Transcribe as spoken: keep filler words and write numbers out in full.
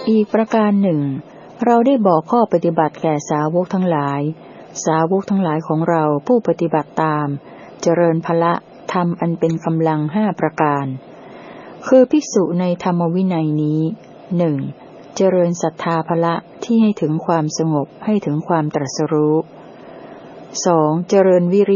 อีกประการหนึ่งเราได้บอกข้อปฏิบัติแก่สาวกทั้งหลายสาวกทั้งหลายของเราผู้ปฏิบัติตามเจริญพละธรรมอันเป็นกำลังห้าประการคือภิกษุในธรรมวินัยนี้หนึ่งเจริญศรัทธาพละที่ให้ถึงความสงบให้ถึงความตรัสรู้สองเจริญวิริ